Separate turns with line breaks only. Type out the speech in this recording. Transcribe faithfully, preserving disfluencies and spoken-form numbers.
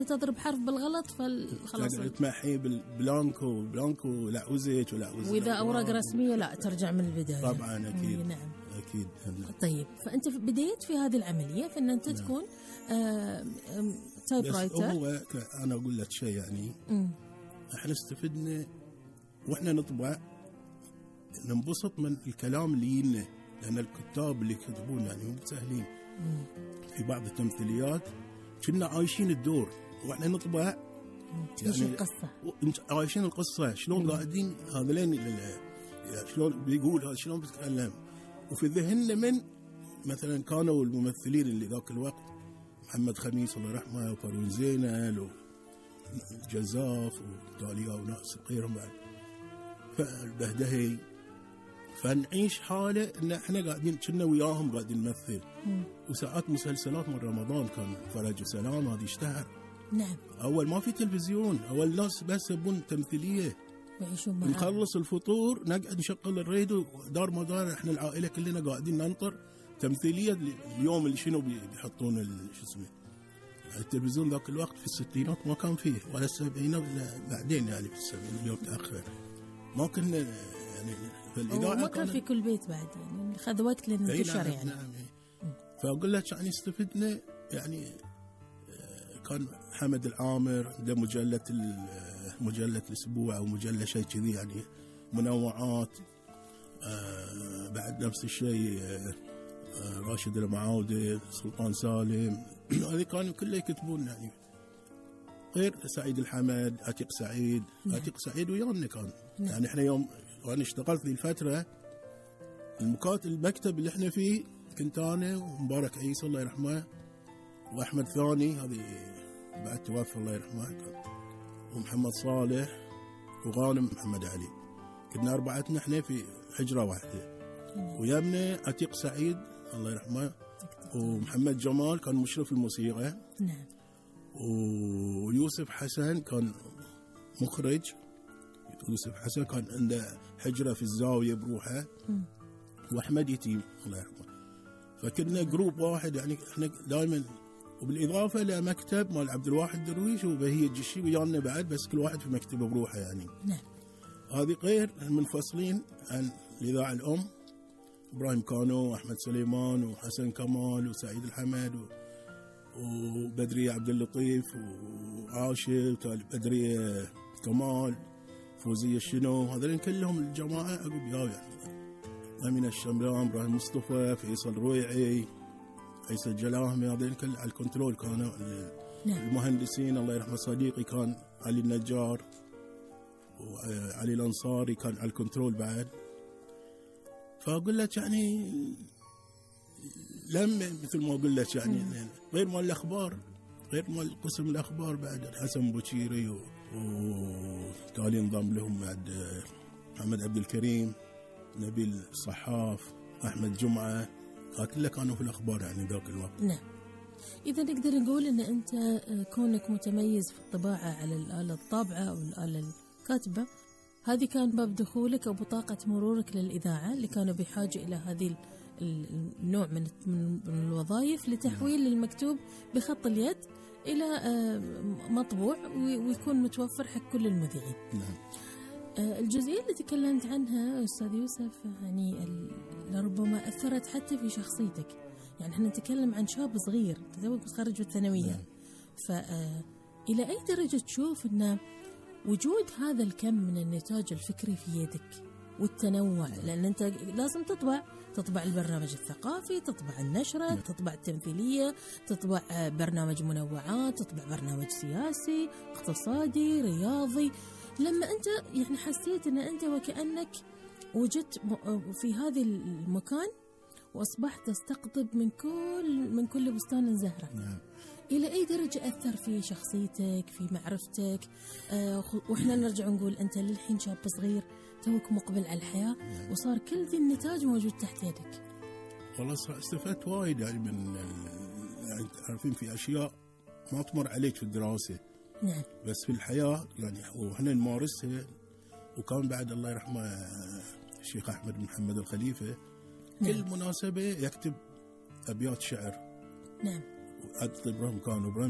تضرب حرف بالغلط فخلاص
تمحي بالبلانكو بلانكو لا وزيت ولا وزيت،
واذا اوراق رسميه لا ترجع من البدايه.
طبعا اكيد.
نعم
اكيد.
طيب فانت بديت في هذه العمليه في ان انت نعم. تكون تايب رايتر.
هو انا اقول لك شيء يعني م. احنا استفدنا واحنا نطبع ننبسط من الكلام اللي يجينا، لان الكتاب اللي يكتبون يعني مو سهلين. م. في بعض التمثيليات كنا عايشين الدور واحنا نطبع
يعني القصه
عايشين القصه شلون قاعدين هذولين شلون بيقول شلون بيتكلم، وفي ذهننا من مثلا كانوا الممثلين اللي ذاك الوقت محمد خميس الله يرحمه وفاروق زينل وجزاف وتاليا وناس غيرهم بعد فالبهدهي، فنعيش حاله ان احنا قاعدين كنا وياهم قاعدين نمثل. م. وساعات مسلسلات من رمضان كان فرج وسلام هذه اشتهر.
نعم.
اول ما في تلفزيون، اول ناس بس يبون تمثيليه
يعيشون معاه.
نخلص الفطور نقعد نشغل الراديو دار مدار احنا العائله كلنا قاعدين ننطر تمثيليه اليوم اللي شنو بيحطون شو اسمه التلفزيون ذاك الوقت في الستينات ما كان فيه ولا السبعينات بعدين يعني في السبعينات اليوم تاخر ما كنا يعني
فالاذاعه ما كان في كل بيت بعد يعني خذ وقت للانتشار.
نعم
يعني
نعم. فاقول لك يعني استفدنا يعني كان حمد العامر ده مجله مجله الاسبوع او مجله شيء كذي يعني منوعات. آه بعد نفس الشيء آه راشد المعاودي سلطان سالم هذه كانوا كله يكتبون يعني غير سعيد الحمد عتيق سعيد. نعم. عتيق سعيد ويانا كان. نعم. يعني احنا يوم وانا اشتغلت ذي الفتره المكاتب المكتب اللي احنا فيه كنت انا ومبارك عيسى الله يرحمه واحمد ثاني هذه بعد توفى الله يرحمه ومحمد صالح وغانم محمد علي، كنا اربعتنا احنا في حجره واحده. ويمنا عتيق سعيد الله يرحمه ومحمد جمال كان مشرف الموسيقى.
نعم.
ويوسف حسن كان مخرج. يوسف حسن كان عنده حجره في الزاويه بروحه. واحمد يتيم الله يرحمه. فكنا جروب واحد يعني احنا دائما، وبالاضافه لمكتب مال عبد الواحد درويش وبهيه الجشي ويانا بعد، بس كل واحد في مكتبه بروحه يعني.
نعم.
هذه غير منفصلين عن الاذاعه الام ابراهيم كانو واحمد سليمان وحسن كمال وسعيد الحمد و... وبدريه عبد اللطيف وعاشر وبدريه كمال فوزيه الشنو هذول كلهم الجماعه عقب ياو يعني. امين الشمران ابراهيم مصطفى فيصل رويعي عيسى الجلاهمي هذول كل على الكنترول كانوا. نعم. المهندسين الله يرحمه صديقي كان علي النجار وعلي الانصاري كان على الكنترول بعد. فاقول لك يعني لم مثل ما اقول لك يعني مم. غير مال الاخبار غير مال قسم الاخبار بعد حسن بوشيري وتالي انضم لهم بعد محمد عبد الكريم نبيل الصحاف احمد جمعه كلها كانوا في الاخبار يعني ذاك الوقت.
نعم. اذا نقدر نقول ان انت كونك متميز في الطباعه على الاله الطابعه او الاله الكاتبه هذه كان باب دخولك أو بطاقة مرورك للإذاعة اللي كانوا بحاجة إلى هذه النوع من من الوظائف لتحويل المكتوب بخط اليد إلى مطبوع ويكون متوفر حق كل المذيعين.
نعم.
الجزئية اللي تكلمت عنها أستاذ يوسف يعني لربما أثرت حتى في شخصيتك. يعني احنا نتكلم عن شاب صغير توك متخرج بالثانوية. نعم. فإلى أي درجة تشوف أنه وجود هذا الكم من النتاج الفكري في يدك والتنوع، لأن أنت لازم تطبع تطبع البرنامج الثقافي، تطبع النشرة، تطبع التمثيلية، تطبع برنامج منوعات، تطبع برنامج سياسي اقتصادي رياضي. لما أنت يعني حسيت أن أنت وكأنك وجدت في هذا المكان وأصبحت تستقطب من كل من كل بستان زهرة.
نعم.
إلى أي درجة أثر في شخصيتك في معرفتك؟ آه وإحنا نرجع نقول أنت للحين شاب صغير توك مقبل على الحياة. نعم. وصار كل ذي النتاج موجود تحت يدك.
والله استفدت وايد يعني من يعني عارفين في أشياء ما تمر عليك في الدراسة.
نعم.
بس في الحياة يعني وإحنا نمارسها. وكان بعد الله يرحمه الشيخ أحمد بن محمد الخليفة. نعم. كل مناسبة يكتب أبيات شعر.
نعم.
أكتب إبراهيم كانوا إبراهيم